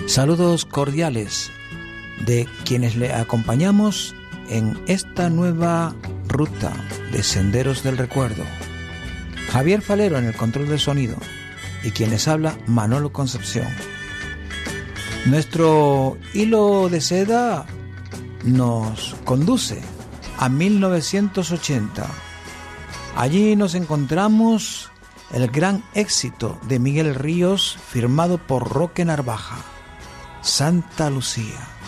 Saludos cordiales de quienes le acompañamos en esta nueva ruta de Senderos del Recuerdo. Javier Falero en el control del sonido y quien les habla, Manolo Concepción. Nuestro hilo de seda nos conduce a 1980. Allí nos encontramos el gran éxito de Miguel Ríos firmado por Roque Narvaja, Santa Lucía.